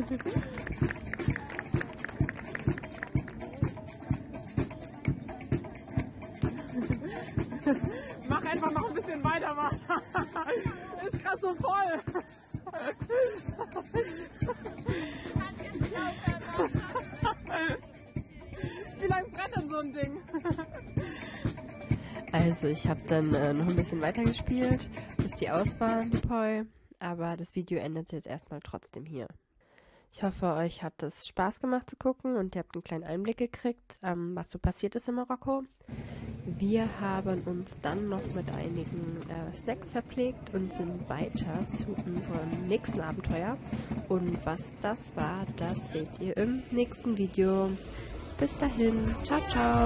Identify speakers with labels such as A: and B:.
A: Mach einfach noch ein bisschen weiter, Mann. Ist gerade so voll. Wie lange brennt denn so ein Ding?
B: Also ich habe dann noch ein bisschen weitergespielt, bis die aus waren, die Poi. Aber das Video endet jetzt erstmal trotzdem hier. Ich hoffe, euch hat es Spaß gemacht zu gucken und ihr habt einen kleinen Einblick gekriegt, was so passiert ist in Marokko. Wir haben uns dann noch mit einigen Snacks verpflegt und sind weiter zu unserem nächsten Abenteuer. Und was das war, das seht ihr im nächsten Video. Bis dahin, ciao, ciao!